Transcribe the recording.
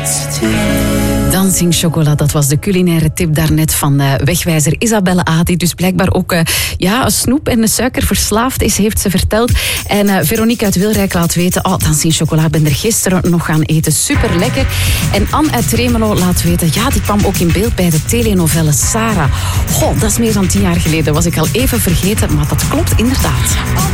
Dancing chocola, dat was de culinaire tip daarnet van wegwijzer Isabelle A. Die dus blijkbaar ook snoep en suiker verslaafd is, heeft ze verteld. En Veronique uit Wilrijk laat weten, dancing chocola, ik ben er gisteren nog gaan eten. Super lekker. En Anne uit Tremelo laat weten, die kwam ook in beeld bij de telenovelle Sarah. Dat is meer dan 10 jaar geleden. Was ik al even vergeten, maar dat klopt inderdaad.